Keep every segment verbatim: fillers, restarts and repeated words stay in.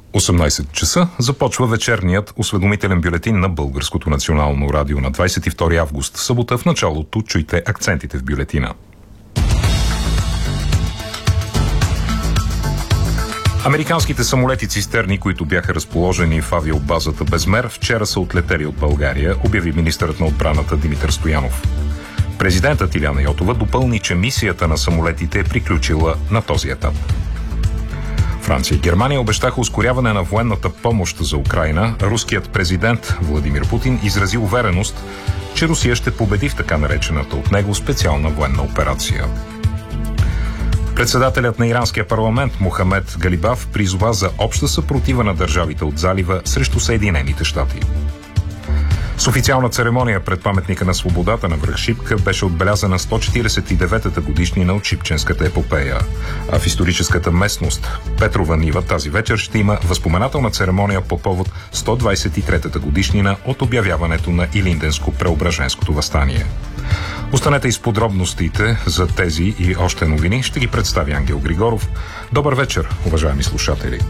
осемнайсет часа започва вечерният осведомителен бюлетин на Българското национално радио на двайсет и втори август, събота. В началото чуйте акцентите в бюлетина. Американските самолети-цистерни, които бяха разположени в авиобазата Безмер, вчера са отлетели от България, обяви министърът на отбраната Димитър Стоянов. Президентът Илияна Йотова допълни, че мисията на самолетите е приключила на този етап. Франция и Германия обещаха ускоряване на военната помощ за Украйна. Руският президент Владимир Путин изрази увереност, че Русия ще победи в така наречената от него специална военна операция. Председателят на иранския парламент Мохамед Галибаф призова за обща съпротива на държавите от залива срещу Съединените щати. С официална церемония пред паметника на свободата на връх Шипка беше отбелязана сто четирийсет и деветата годишнина от Шипченската епопея. А в историческата местност Петрова нива тази вечер ще има възпоменателна церемония по повод сто двайсет и третата годишнина от обявяването на Илинденско-Преображенското въстание. Останете и с подробностите за тези и още новини. Ще ги представи Ангел Григоров. Добър вечер, уважаеми слушатели!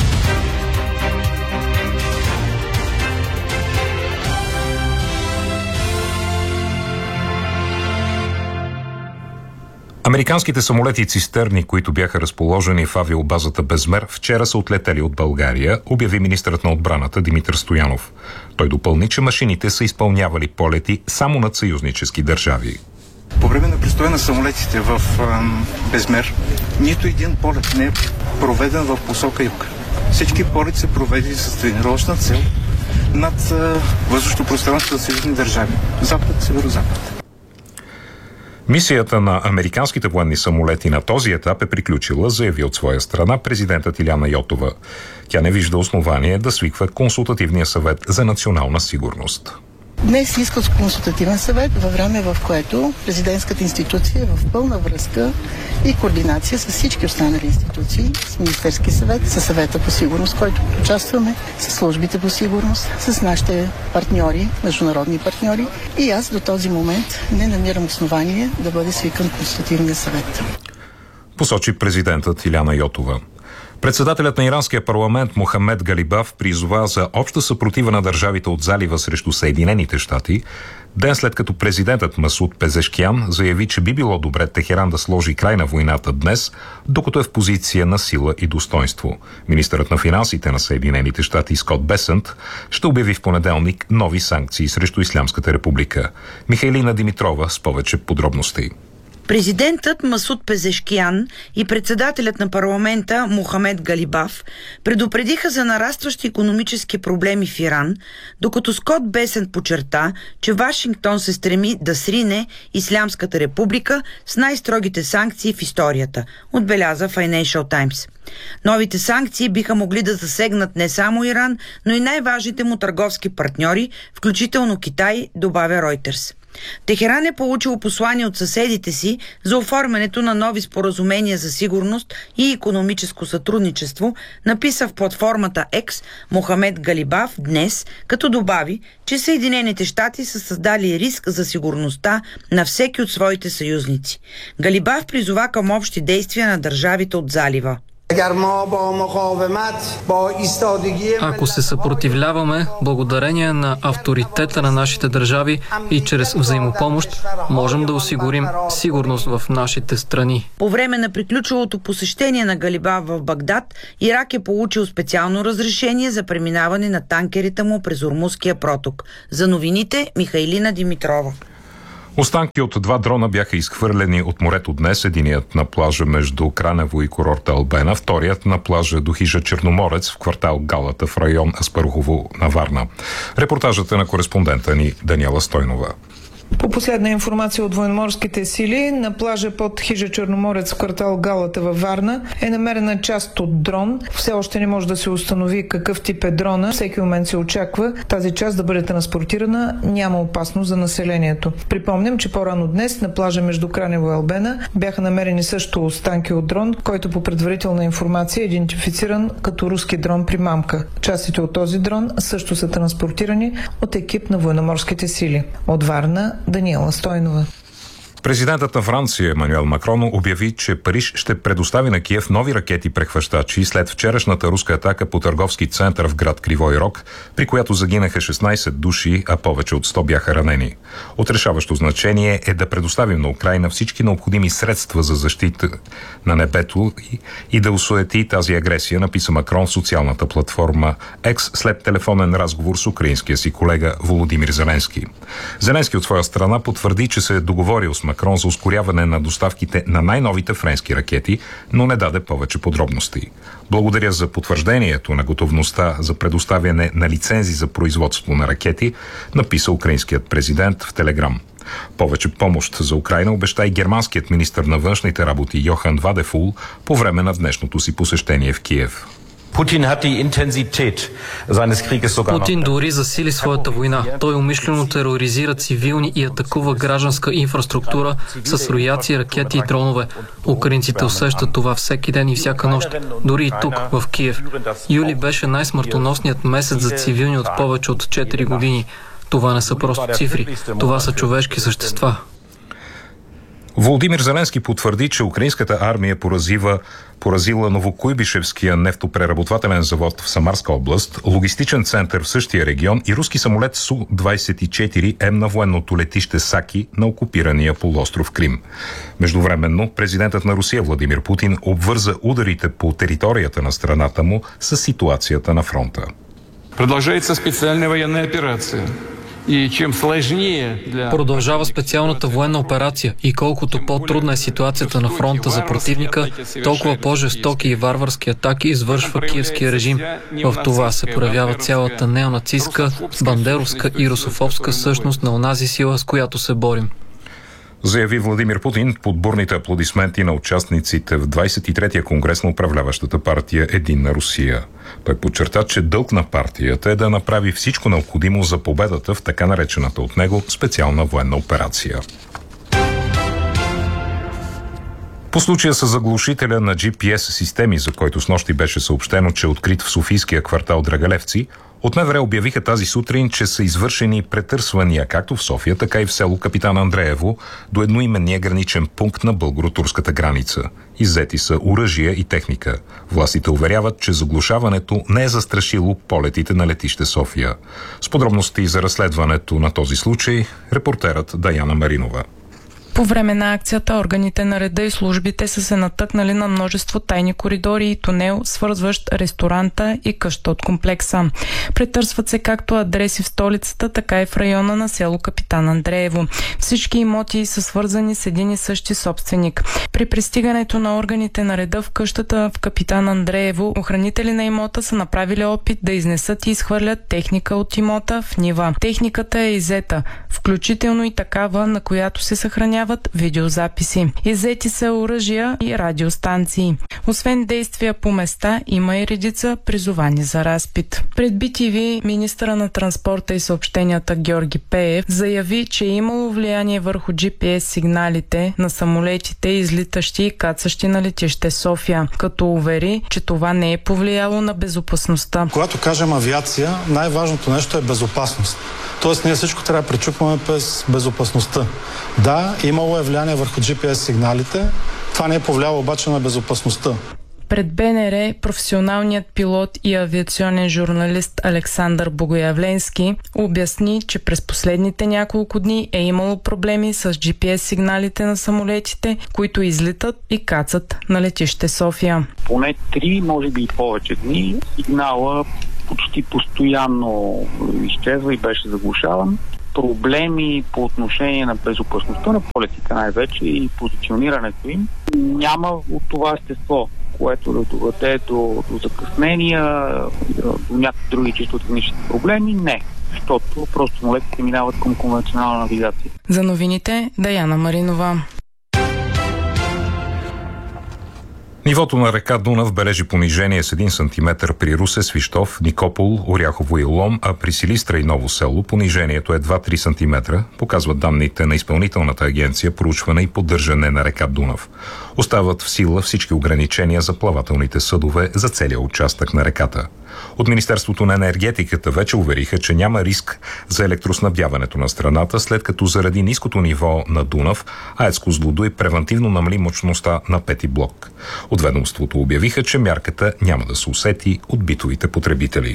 Американските самолети-цистерни, които бяха разположени в авиобазата Безмер, вчера са отлетели от България, обяви министърът на отбраната Димитър Стоянов. Той допълни, че машините са изпълнявали полети само над съюзнически държави. По време на престоя на самолетите в ам, Безмер, нито един полет не е проведен в посока юг. Всички полети са проведени с тренировъчна цел над въздушно пространство на съюзни държави. Запад, северо-запад. Мисията на американските военни самолети на този етап е приключила, заяви от своя страна президентът Илияна Йотова. Тя не вижда основание да свиква Консултативния съвет за национална сигурност. Днес искат консултативен съвет във време, в което президентската институция е в пълна връзка и координация с всички останали институции, с Министерски съвет, с съвета по сигурност, който участваме, с службите по сигурност, с нашите партньори, международни партньори. И аз до този момент не намирам основание да бъде свикан консултативния съвет. Посочи президентът Илияна Йотова. Председателят на иранския парламент Мохамед Галибаф призова за обща съпротива на държавите от залива срещу Съединените щати, ден след като президентът Масуд Пезешкиян заяви, че би било добре Техеран да сложи край на войната днес, докато е в позиция на сила и достоинство. Министърът на финансите на Съединените щати Скот Бесънт ще обяви в понеделник нови санкции срещу Ислямската република. Михайлина Димитрова с повече подробности. Президентът Масуд Пезешкиян и председателят на парламента Мохамед Галибаф предупредиха за нарастващи икономически проблеми в Иран, докато Скот Бесънт подчерта, че Вашингтон се стреми да срине Ислямската република с най-строгите санкции в историята, отбеляза Financial Times. Новите санкции биха могли да засегнат не само Иран, но и най-важните му търговски партньори, включително Китай, добавя Reuters. Техеран е получил послание от съседите си за оформянето на нови споразумения за сигурност и икономическо сътрудничество, написа в платформата X Мохамед Галибаф днес, като добави, че Съединените щати са създали риск за сигурността на всеки от своите съюзници. Галибаф призова към общи действия на държавите от залива. Ако се съпротивляваме, благодарение на авторитета на нашите държави и чрез взаимопомощ, можем да осигурим сигурност в нашите страни. По време на приключилото посещение на Галибаф в Багдад, Ирак е получил специално разрешение за преминаване на танкерите му през Ормузския проток. За новините Михайлина Димитрова. Останки от два дрона бяха изхвърлени от морето днес, единият на плажа между Кранево и курорта Албена, вторият на плажа до хижа Черноморец в квартал Галата в район Аспарухово на Варна. Репортажът е на кореспондента ни Даниела Стойнова. По последна информация от военноморските сили, на плажа под хижа Черноморец в квартал Галата във Варна е намерена част от дрон. Все още не може да се установи какъв тип е дрона. Всеки момент се очаква тази част да бъде транспортирана. Няма опасност за населението. Припомням, че по-рано днес на плажа между Кранево и Албена бяха намерени също останки от дрон, който по предварителна информация е идентифициран като руски дрон примамка. Частите от този дрон също са транспортирани от екип на военноморските сили. От Варна Даниела Стойнова. Президентът на Франция Емануел Макрон обяви, че Париж ще предостави на Киев нови ракети-прехващачи след вчерашната руска атака по търговски център в град Кривой Рог, при която загинаха шестнайсет души, а повече от сто бяха ранени. Отрешаващо значение е да предоставим на Украйна всички необходими средства за защита на небето и, и да осуети тази агресия, написа Макрон в социалната платформа X след телефонен разговор с украинския си колега Володимир Зеленски. Зеленски от своя страна потвърди, че се е договорил с Макрон за ускоряване на доставките на най-новите френски ракети, но не даде повече подробности. Благодаря за потвърждението на готовността за предоставяне на лицензи за производство на ракети, написа украинският президент в Телеграм. Повече помощ за Украйна обеща и германският министър на външните работи Йохан Вадефул по време на днешното си посещение в Киев. Путин дори засили своята война. Той умишлено тероризира цивилни и атакува гражданска инфраструктура с рояци, ракети и дронове. Украинците усещат това всеки ден и всяка нощ, дори и тук, в Киев. Юли беше най-смъртоносният месец за цивилни от повече от четири години. Това не са просто цифри, това са човешки същества. Володимир Зеленски потвърди, че украинската армия поразива, поразила Новокуйбишевския нефтопреработвателен завод в Самарска област, логистичен център в същия регион и руски самолет Су двайсет и четири М на военното летище Саки на окупирания полуостров Крим. Междувременно, президентът на Русия Владимир Путин обвърза ударите по територията на страната му с ситуацията на фронта. Продължава специална военна операция. И чем сложнее для... Продължава специалната военна операция и колкото по-трудна е ситуацията на фронта за противника, толкова по-жестоки и варварски атаки извършва киевския режим. В това се проявява цялата неонацистка, бандеровска и русофобска същност на онази сила, с която се борим. Заяви Владимир Путин под бурните аплодисменти на участниците в двайсет и третия конгрес на управляващата партия Единна Русия. Той подчерта, че дълг на партията е да направи всичко необходимо за победата в така наречената от него специална военна операция. По случая с заглушителя на Джи Пи Ес системи, за който снощи беше съобщено, че е открит в Софийския квартал Драгалевци, от МВР обявиха тази сутрин, че са извършени претърсвания както в София, така и в село Капитан Андреево до едноименния граничен пункт на българо-турската граница. Иззети са оръжия и техника. Властите уверяват, че заглушаването не е застрашило полетите на летище София. С подробности за разследването на този случай, репортерът Даяна Маринова. По време на акцията органите на реда и службите са се натъкнали на множество тайни коридори и тунел, свързващ ресторанта и къща от комплекса. Претърсват се както адреси в столицата, така и в района на село Капитан Андреево. Всички имоти са свързани с един и същи собственик. При пристигането на органите на реда в къщата в Капитан Андреево, охранители на имота са направили опит да изнесат и изхвърлят техника от имота в нива. Техниката е иззета, включително и такава, на която се съхранява видеозаписи. Иззети са оръжия и радиостанции. Освен действия по места, има и редица призовани за разпит. Пред Би Ти Ви министъра на транспорта и съобщенията Георги Пеев заяви, че е имало влияние върху Джи Пи Ес сигналите на самолетите, излитащи и кацащи на летище София, като увери, че това не е повлияло на безопасността. Когато кажем авиация, най-важното нещо е безопасност. Тоест ние всичко трябва да пречупваме през безопасността. Да, имало е влияние върху Джи Пи Ес сигналите, това не е повлияло обаче на безопасността. Пред Б Н Р професионалният пилот и авиационен журналист Александър Богоявленски обясни, че през последните няколко дни е имало проблеми с Джи Пи Ес сигналите на самолетите, които излитат и кацат на летище София. Поне три, може би и повече дни, сигнала почти постоянно изчезва и беше заглушаван. Проблеми по отношение на безопасността на полетите най-вече и позиционирането им няма от това естество, което да доведе до, до закъснения, до някакви други чисто технически проблеми. Не, защото просто самолетите минават към конвенционална навигация. За новините Даяна Маринова. Нивото на река Дунав бележи понижение с един сантиметър при Русе, Свищов, Никопол, Оряхово и Лом, а при Силистра и Ново село понижението е два-три сантиметра, показват данните на Изпълнителната агенция проучване и поддържане на река Дунав. Остават в сила всички ограничения за плавателните съдове за целия участък на реката. От Министерството на енергетиката вече увериха, че няма риск за електроснабдяването на страната, след като заради ниското ниво на Дунав, АЕЦ Козлодуй превантивно намали мощността на пети блок. От ведомството обявиха, че мярката няма да се усети от битовите потребители.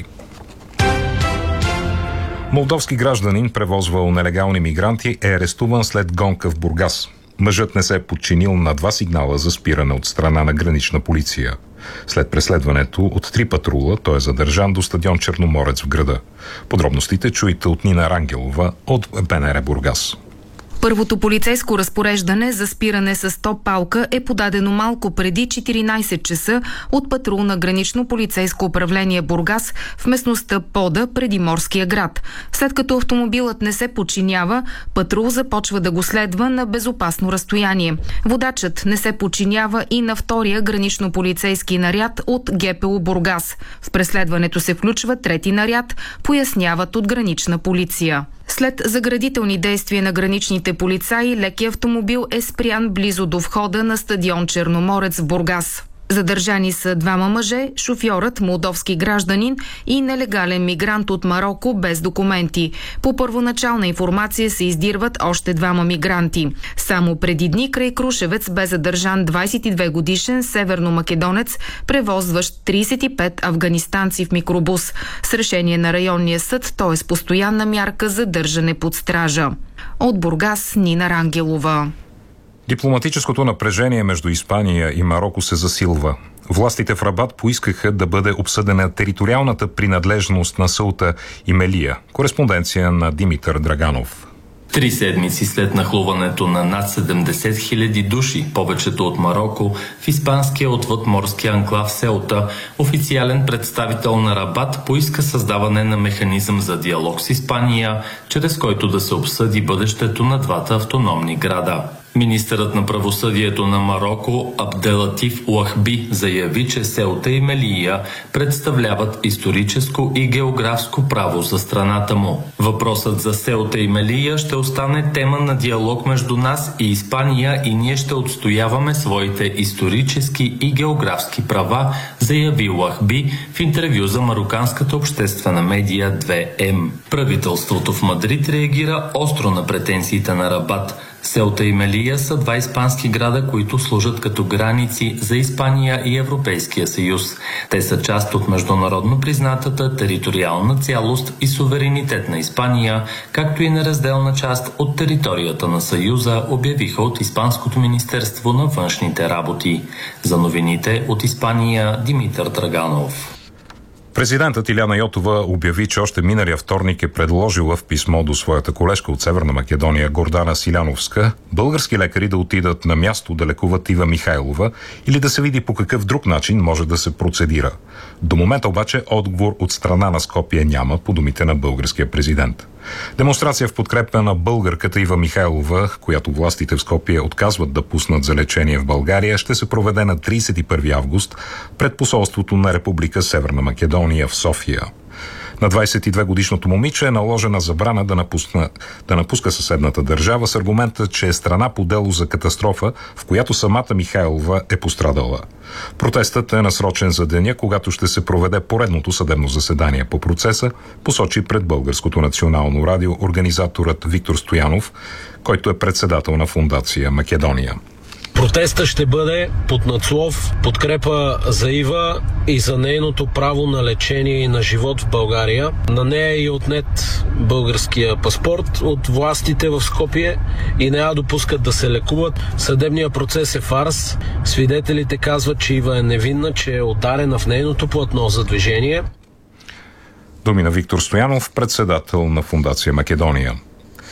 Молдовски гражданин, превозвал нелегални мигранти, е арестуван след гонка в Бургас. Мъжът не се е подчинил на два сигнала за спиране от страна на гранична полиция. След преследването от три патрула той е задържан до стадион Черноморец в града. Подробностите чуйте от Нина Рангелова от БНР Бургас. Първото полицейско разпореждане за спиране с топ палка е подадено малко преди четиринайсет часа от патрул на гранично полицейско управление Бургас в местността Пода преди Морския град. След като автомобилът не се подчинява, патрул започва да го следва на безопасно разстояние. Водачът не се подчинява и на втория гранично полицейски наряд от ГПУ Бургас. В преследването се включва трети наряд, поясняват от гранична полиция. След заградителни действия на граничните полицаи, леки автомобил е спрян близо до входа на стадион Черноморец в Бургас. Задържани са двама мъже, шофьорът, молдовски гражданин и нелегален мигрант от Мароко без документи. По първоначална информация се издирват още двама мигранти. Само преди дни край Крушевец бе задържан двайсет и две годишен северномакедонец, превозващ трийсет и пет афганистанци в микробус. С решение на районния съд той е с постоянна мярка за държане под стража. От Бургас, Нина Рангелова. Дипломатическото напрежение между Испания и Мароко се засилва. Властите в Рабат поискаха да бъде обсъдена териториалната принадлежност на Сеута и Мелия. Кореспонденция на Димитър Драганов. Три седмици след нахлуването на над седемдесет хиляди души, повечето от Мароко, в испанския отвъдморски анклав Сеута, официален представител на Рабат поиска създаване на механизъм за диалог с Испания, чрез който да се обсъди бъдещето на двата автономни града. Министърът на правосъдието на Мароко Абделатиф Уахби заяви, че Сеута и Мелия представляват историческо и географско право за страната му. Въпросът за Сеута и Мелия ще остане тема на диалог между нас и Испания и ние ще отстояваме своите исторически и географски права, заяви Уахби в интервю за мароканската обществена медия две ем. Правителството в Мадрид реагира остро на претенциите на Рабат. Сеута и Мелия са два испански града, които служат като граници за Испания и Европейския съюз. Те са част от международно признатата териториална цялост и суверенитет на Испания, както и неразделна част от територията на Съюза, обявиха от Испанското министерство на външните работи. За новините от Испания, Димитър Драганов. Президентът Иляна Йотова обяви, че още миналия вторник е предложила в писмо до своята колежка от Северна Македония Гордана Силяновска български лекари да отидат на място да лекуват Ива Михайлова или да се види по какъв друг начин може да се процедира. До момента обаче отговор от страна на Скопие няма, по думите на българския президент. Демонстрация в подкрепа на българката Ива Михайлова, която властите в Скопие отказват да пуснат за лечение в България, ще се проведе на трийсет и първи август пред посолството на Република Северна Македония в София. На двайсет и две годишното момиче е наложена забрана да, напусна, да напуска съседната държава с аргумента, че е страна по дело за катастрофа, в която самата Михайлова е пострадала. Протестът е насрочен за деня, когато ще се проведе поредното съдебно заседание по процеса, посочи пред Българското национално радио организаторът Виктор Стоянов, който е председател на фондация Македония. Протеста ще бъде под надслов подкрепа за Ива и за нейното право на лечение и на живот в България. На нея е и отнет българския паспорт от властите в Скопие и не я допускат да се лекуват. Съдебният процес е фарс. Свидетелите казват, че Ива е невинна, че е ударена в нейното платно за движение. Думи на Виктор Стоянов, председател на фондация Македония.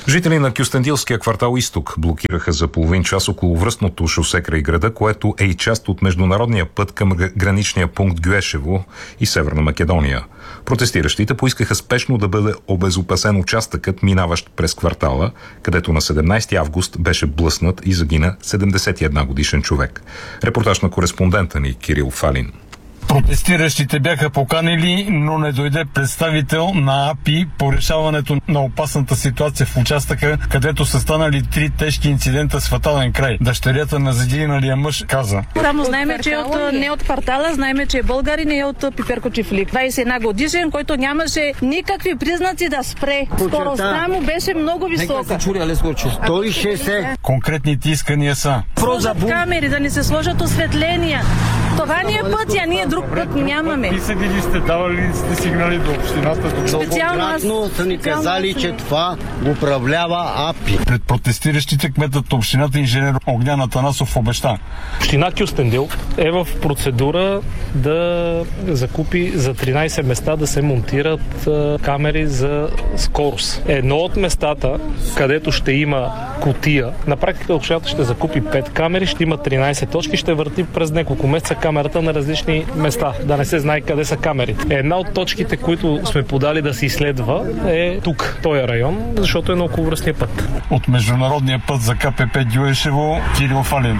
Жители на Кюстендилския квартал Изток блокираха за половин час околовръстното шосе край града, което е и част от международния път към граничния пункт Гюешево и Северна Македония. Протестиращите поискаха спешно да бъде обезопасен участъкът, минаващ през квартала, където на седемнайсети август беше блъснат и загина седемдесет и една годишен човек. Репортаж на кореспондента ни Кирил Фалин. Протестиращите бяха поканили, но не дойде представител на АПИ по решаването на опасната ситуация в участъка, където са станали три тежки инцидента с фатален край. Дъщерята на загиналия мъж каза: Само знаем, че е от, не от квартала, знаем, че е българин, не е от Пиперкочифлик. двайсет и една годишен, който нямаше никакви признаци да спре. Скоростта му беше много висока. сто и шейсет. Конкретните искания са: сложат камери, да ни се сложат осветления. Това ни е пътя, ние друг път нямаме. Писали ли сте, давали ли сте сигнали до общината? Специално са ни казали, че това управлява АПИ. Пред протестиращите кметът на общината инженер Огнян Атанасов обеща: Община Кюстендил е в процедура да закупи за тринайсет места да се монтират камери за скорост. Едно от местата, където ще има кутия, на практика общината ще закупи пет камери, ще има тринайсет точки, ще върти през няколко месеца камерата на различни места, да не се знае къде са камерите. Една от точките, които сме подали да се изследва, е тук, този район, защото е на околовръстния път. От международния път за КПП Гюешево, Кирил Фалин.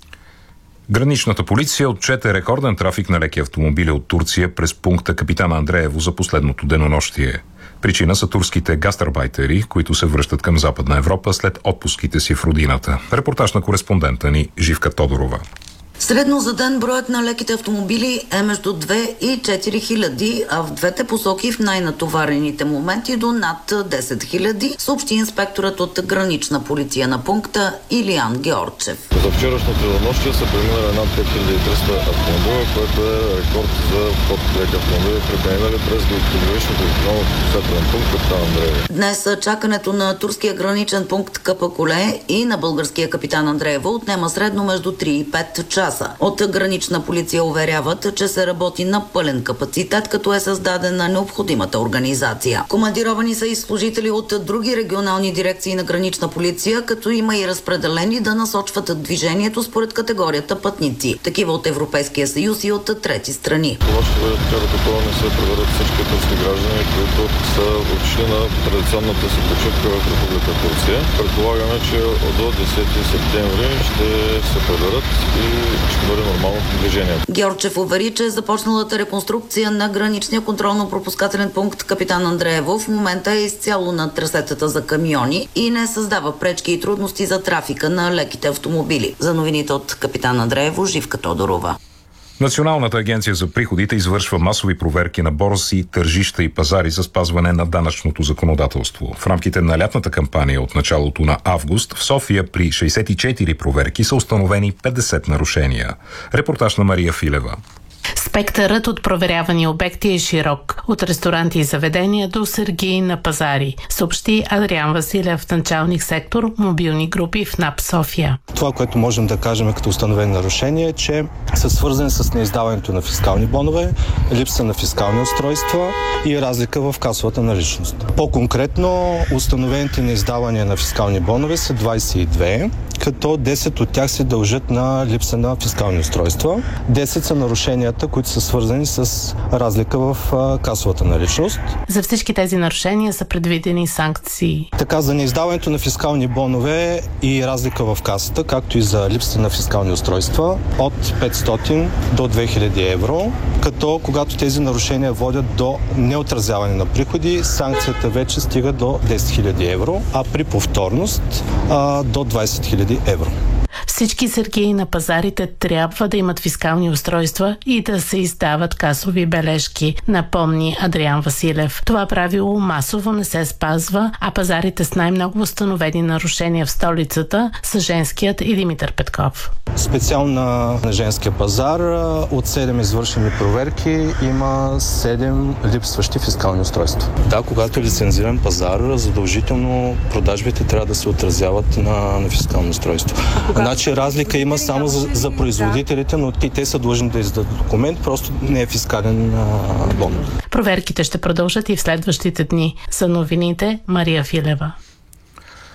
Граничната полиция отчете рекорден трафик на леки автомобили от Турция през пункта Капитан Андреево за последното денонощие. Причина са турските гастарбайтери, които се връщат към Западна Европа след отпуските си в родината. Репортаж на кореспондента ни Живка Тодорова. Средно за ден броят на леките автомобили е между две и четири хиляди, а в двете посоки в най-натоварените моменти до над десет хиляди, съобщи инспекторът от гранична полиция на пункта Илиян Георчев. За вчерашното денонощие са преминали над пет хиляди и триста автомобила, което е рекорд за вход леки автомобили, преминали през граничното контролно-пропускателен пункт Капитан Андреево. Днес чакането на турския граничен пункт Капакуле и на българския Капитан Андреево отнема средно между три и пет часа. От гранична полиция уверяват, че се работи на пълен капацитет, като е създадена необходимата организация. Командировани са и служители от други регионални дирекции на гранична полиция, като има и разпределени да насочват движението според категорията пътници. Такива от Европейския съюз и от трети страни. Това ще бъде вчера такова, не се проверят всички турски граждани, които са отшли на традиционната си почивка в Република Турция. Предполагаме, че до десети септември ще се проверят и ще бъде нормално движение. Георчев увери, че започналата реконструкция на граничния контролно-пропускателен пункт Капитан Андреево в момента е изцяло на трасетата за камиони и не създава пречки и трудности за трафика на леките автомобили. За новините от Капитан Андреево, Живка Тодорова. Националната агенция за приходите извършва масови проверки на борси, тържища и пазари за спазване на данъчното законодателство. В рамките на лятната кампания от началото на август в София при шейсет и четири проверки са установени петдесет нарушения. Репортаж на Мария Филева. Спектърът от проверявани обекти е широк. От ресторанти и заведения до сергии на пазари, съобщи Адриан Василев, началник сектор мобилни групи в НАП София. Това, което можем да кажем като установени нарушения, е, че са свързани с неиздаването на фискални бонове, липса на фискални устройства и разлика в касовата наличност. По-конкретно, установените неиздавания на фискални бонове са двайсет и две, като десет от тях се дължат на липса на фискални устройства. десет са нарушенията, които са свързани с разлика в касовата наличност. За всички тези нарушения са предвидени санкции. Така, за неиздаването на фискални бонове и разлика в касата, както и за липсата на фискални устройства, от петстотин до две хиляди евро, като когато тези нарушения водят до неотразяване на приходи, санкцията вече стига до десет хиляди евро, а при повторност а, до двайсет хиляди евро. Всички сергии на пазарите трябва да имат фискални устройства и да се издават касови бележки, напомни Адриан Василев. Това правило масово не се спазва, а пазарите с най-много установени нарушения в столицата са женският и Димитър Петков. Специално на, на женския пазар от седем извършени проверки има седем липсващи фискални устройства. Да, когато е лицензиран пазар, задължително продажбите трябва да се отразяват на, на фискално устройство. Значи разлика има само за, за производителите, но и те са длъжни да издадат документ, просто не е фискален а, бон. Проверките ще продължат и в следващите дни. За новините Мария Филева.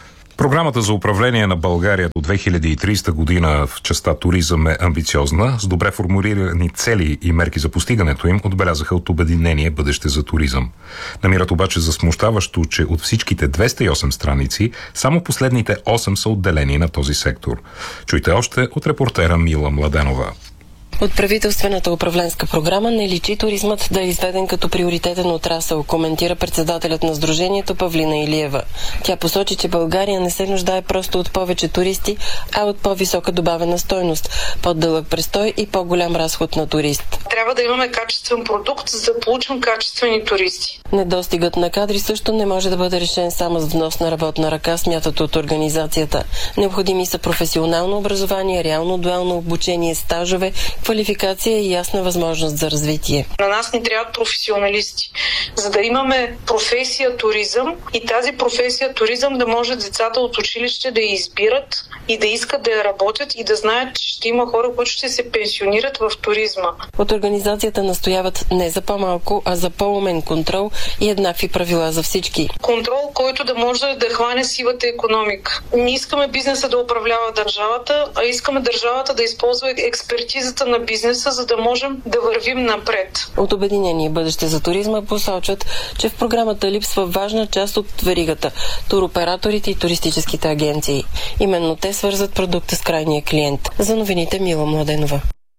Програмата за управление на България до две хиляди и тридесета година в частта туризъм е амбициозна, с добре формулирани цели и мерки за постигането им, отбелязаха от Обединение Бъдеще за туризъм. Намират обаче за смущаващо, че от всичките двеста и осем страници, само последните осем са отделени на този сектор. Чуйте още от репортера Мила Младенова. От правителствената управленска програма не личи туризмът да е изведен като приоритетен отрасъл, коментира председателят на Сдружението Павлина Илиева. Тя посочи, че България не се нуждае просто от повече туристи, а от по-висока добавена стойност, по-дълъг престой и по-голям разход на турист. Трябва да имаме качествен продукт, за да получим качествени туристи. Недостигът на кадри също не може да бъде решен само с внос на работна ръка, смятат от организацията. Необходими са професионално образование, реално дуално обучение, стажове, квалификация и ясна възможност за развитие. На нас ни трябват професионалисти, за да имаме професия туризъм и тази професия туризъм да може децата от училище да я избират и да искат да я работят и да знаят, че ще има хора, които ще се пенсионират в туризма. От организацията настояват не за по-малко, а за по-умен контрол и еднакви правила за всички. Контрол, който да може да хване сивата икономика. Не искаме бизнеса да управлява държавата, а искаме държавата да използва експертизата на бизнеса, за да можем да вървим напред. От Обединение Бъдеще за туризма посочват, че в програмата липсва важна част от веригата – туроператорите и туристическите агенции. Именно те свързват продукта с крайния клиент. За новините Мила Младенова.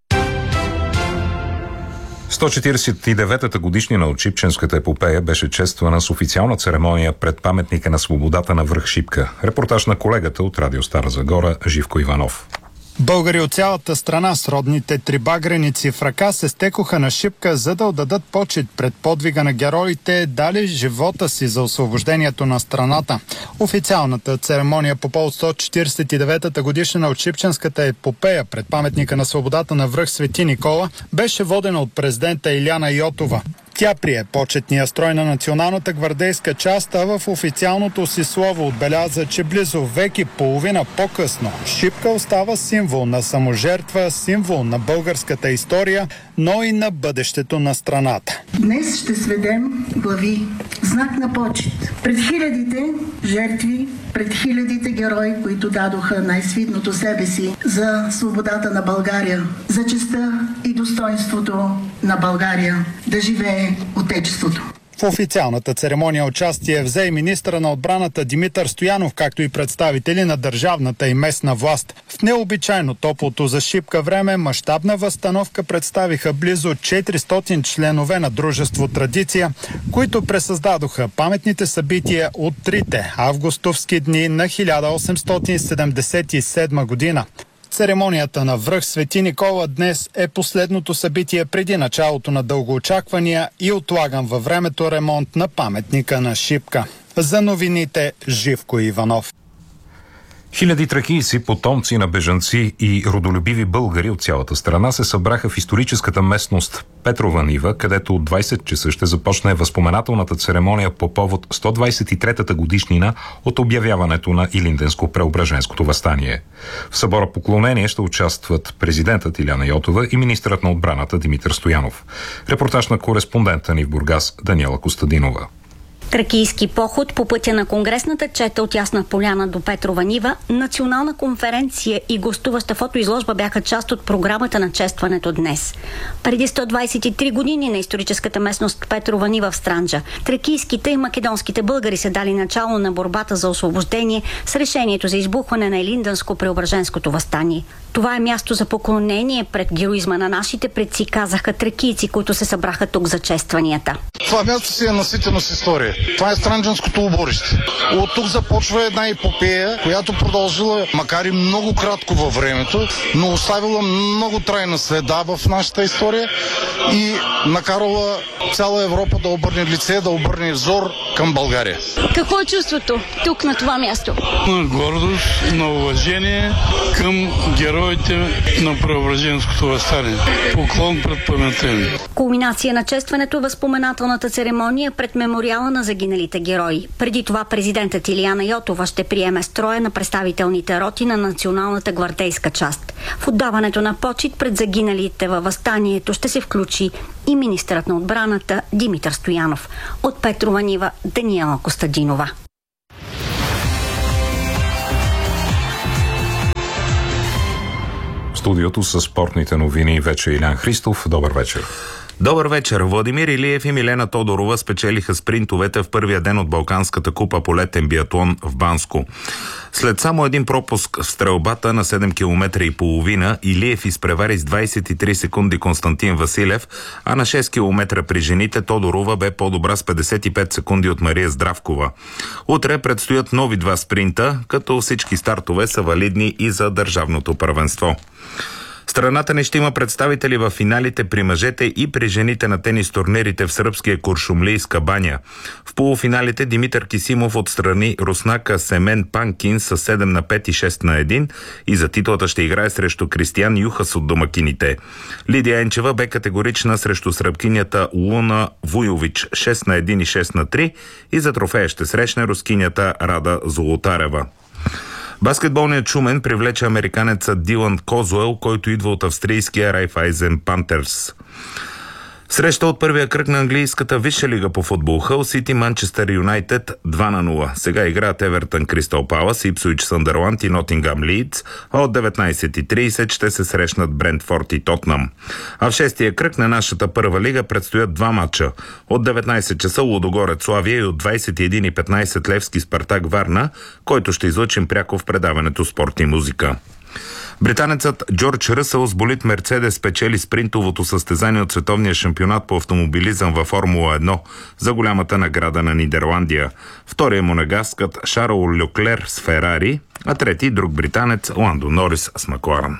сто четиридесет и деветата годишнина от Шипченската епопея беше чествана с официална церемония пред паметника на свободата на връх Шипка. Репортаж на колегата от Радио Стара Загора Живко Иванов. Българи от цялата страна с родните трибагреници в ръка се стекоха на Шипка, за да отдадат почит пред подвига на героите, дали живота си за освобождението на страната. Официалната церемония по повод сто четиридесет и деветата годишнина от Шипченската епопея пред паметника на свободата на връх Свети Никола беше водена от президента Иляна Йотова. Тя прие почетния строй на националната гвардейска част, а в официалното си слово отбеляза, че близо век и половина по-късно Шипка остава символ на саможертва, символ на българската история, но и на бъдещето на страната. Днес ще сведем глави, знак на почет пред хилядите жертви, пред хилядите герои, които дадоха най-свидното себе си за свободата на България, за честта и достоинството на България, да живее Отечеството. В официалната церемония участие взе и министъра на отбраната Димитър Стоянов, както и представители на държавната и местна власт. В необичайно топлото за Шипка време мащабна възстановка представиха близо четиристотин членове на дружество Традиция, които пресъздадоха паметните събития от трите августовски дни на хиляда осемстотин седемдесет и седма година. Церемонията на връх Свети Никола днес е последното събитие преди началото на дългоочаквания и отлаган във времето ремонт на паметника на Шипка. За новините Живко Иванов. Хиляди тракийци, потомци на бежанци и родолюбиви българи от цялата страна се събраха в историческата местност Петрова нива, където от двайсет часа ще започне възпоменателната церемония по повод сто двайсет и третата годишнина от обявяването на Илинденско-Преображенското въстание. В събора поклонение ще участват президентът Иляна Йотова и министърът на отбраната Димитър Стоянов. Репортаж на кореспондента ни в Бургас Даниела Костадинова. Тракийски поход по пътя на конгресната чета от Ясна поляна до Петрова нива, национална конференция и гостуваща фотоизложба бяха част от програмата на честването днес. Преди сто двайсет и три години на историческата местност Петрова нива в Странджа, тракийските и македонските българи са дали начало на борбата за освобождение с решението за избухване на Илинденско-Преображенското въстание. Това е място за поклонение пред героизма на нашите предци, казаха тракийци, които се събраха тук за честванията. Това място си е наситено с история. Това е Странджанското оборище. От тук започва една епопея, която продължила, макар и много кратко във времето, но оставила много трайна следа в нашата история и накарала цяла Европа да обърне лице, да обърне взор към България. Какво е чувството тук на това място? На гордост, на уважение към героите на Преображенското въстание. Поклон пред паметта им. Кулминация на честването е възпоменателната церемония пред мемориала на загиналите герои. Преди това президентът Иляна Йотова ще приеме строя на представителните роти на националната гвардейска част. В отдаването на почит пред загиналите във въстанието ще се включи и министърът на отбраната Димитър Стоянов. От Петрова нива Даниела Костадинова. студиото с спортните новини вече Илян Христов. Добър вечер. Добър вечер. Владимир Илиев и Милена Тодорова спечелиха спринтовете в първия ден от Балканската купа по летен биатлон в Банско. След само един пропуск в стрелбата на седем километра и половина, Илиев изпревари с двайсет и три секунди Константин Василев, а на шест километра при жените Тодорова бе по-добра с петдесет и пет секунди от Мария Здравкова. Утре предстоят нови два спринта, като всички стартове са валидни и за държавното първенство. Страната ни ще има представители в финалите при мъжете и при жените на тенис турнирите в сръбския Куршумлийска баня. В полуфиналите Димитър Кисимов отстрани руснака Семен Панкин с седем на пет и шест на едно и за титлата ще играе срещу Кристиян Юхас от домакините. Лидия Енчева бе категорична срещу сръбкинята Луна Вуйович шест на едно и шест на три и за трофея ще срещне рускинята Рада Золотарева. Баскетболният Шумен привлече американеца Дилан Козуел, който идва от австрийския Райфайзен Пантерс. Среща от първия кръг на английската висша лига по футбол. Хъл Сити Манчестър Юнайтед два на нула. Сега играят Евертън Кристал Палас, Ипсуич Съндърланд и Нотингам Лийдс, а от деветнайсет и трийсет ще се срещнат Брентфорд и Тотнам. А в шестия кръг на нашата първа лига предстоят два матча. От деветнайсет часа Лудогорец Славия и от двайсет и един и петнайсет Левски Спартак Варна, който ще излъчим пряко в предаването Спорт и музика. Британецът Джордж Ръсъл с болид Мерцедес спечели спринтовото състезание от световния шампионат по автомобилизъм във Формула едно за голямата награда на Нидерландия. Втория монегаскът Шарл Леклер с Ферари, а трети друг британец Ландо Норис с Макларен.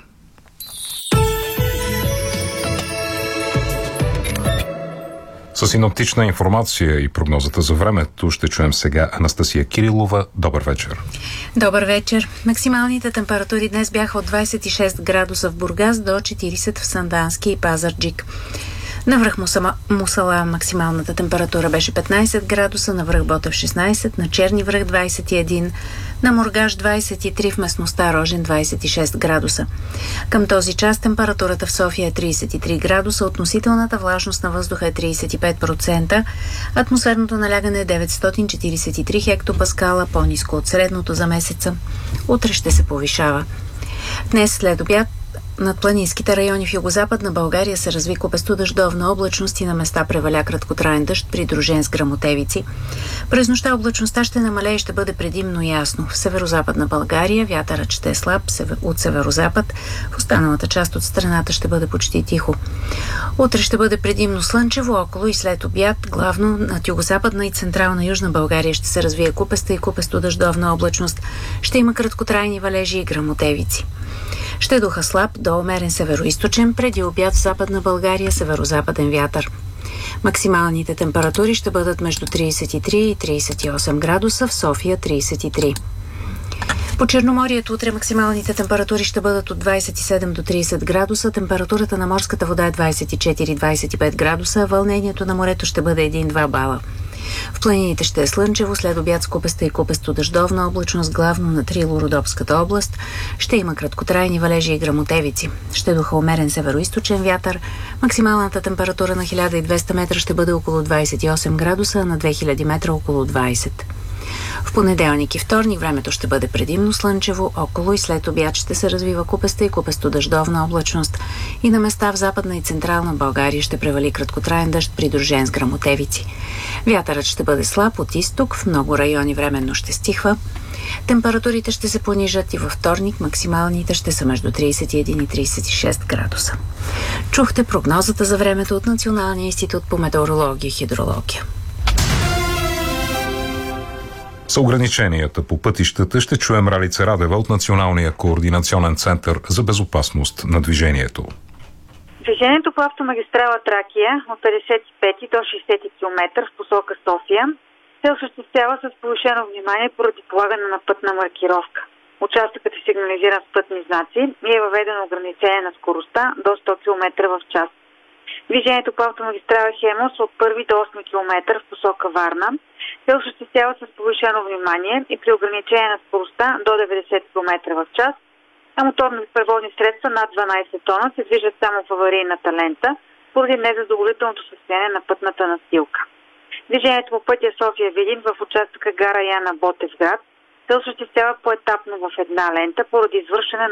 С синоптична информация и прогнозата за времето ще чуем сега Анастасия Кирилова. Добър вечер. Добър вечер. Максималните температури днес бяха от двайсет и шест градуса в Бургас до четирийсет в Сандански и Пазарджик. На връх Мусала, Мусала максималната температура беше петнайсет градуса, на връх Ботев шестнайсет, на Черни връх двайсет и един, на Мургаш двайсет и три, в местността Рожен двайсет и шест градуса. Към този час температурата в София е трийсет и три градуса, относителната влажност на въздуха е трийсет и пет процента, атмосферното налягане е деветстотин четирийсет и три хектопаскала, по-ниско от средното за месеца. Утре ще се повишава. Днес след обяд над планинските райони в югозападна България се разви купесто-дъждовна облачност и на места преваля краткотраен дъжд, придружен с гръмотевици. През нощта облачността ще намалее и ще бъде предимно ясно. В северозападна България вятърът ще е слаб от северозапад, в останалата част от страната ще бъде почти тихо. Утре ще бъде предимно слънчево, около и след обяд, главно над югозападна и централна Южна България ще се развие купеста и купесто-дъждовна облачност. Ще има краткотрайни валежи и гръмотевици. Ще духа слаб до умерен североизточен, преди обяд в Западна България северозападен вятър. Максималните температури ще бъдат между трийсет и три и трийсет и осем градуса, в София трийсет и три. По Черноморието утре максималните температури ще бъдат от двайсет и седем до трийсет градуса, температурата на морската вода е двайсет и четири до двайсет и пет градуса, а вълнението на морето ще бъде един-два бала. В планините ще е слънчево, след обяд с купеста и купесто-дъждовна облачност, главно на Трило-Родопската област. Ще има краткотрайни валежи и гръмотевици. Ще духа умерен североизточен вятър. Максималната температура на хиляда и двеста метра ще бъде около двайсет и осем градуса, а на две хиляди метра около двайсет. В понеделник и вторник времето ще бъде предимно слънчево, около и след обяд ще се развива купеста и купесто-дъждовна облачност и на места в Западна и Централна България ще превали краткотраен дъжд, придружен с гръмотевици. Вятърът ще бъде слаб от изток, в много райони временно ще стихва. Температурите ще се понижат и във вторник максималните ще са между трийсет и един и трийсет и шест градуса. Чухте прогнозата за времето от Националния институт по метеорология и хидрология. За ограниченията по пътищата ще чуем Ралица Радева от Националния координационен център за безопасност на движението. Движението по автомагистрала Тракия от петдесет и пети до шейсети километър в посока София се осъществява с повишено внимание поради полагане на пътна маркировка. Участъкът е сигнализиран с пътни знаци и е въведено ограничение на скоростта до сто километра в час. Движението по автомагистрала Хемус от първи до осми километър в посока Варна се осъществява с повишено внимание и при ограничение на скоростта до деветдесет километра в час, а моторни превозни средства над дванайсет тона се движат само в аварийната лента поради незадоволителното състояние на пътната настилка. Движението по пътя София-Видин в участъка гара Яна Ботевград се осъществява поетапно в една лента поради извършване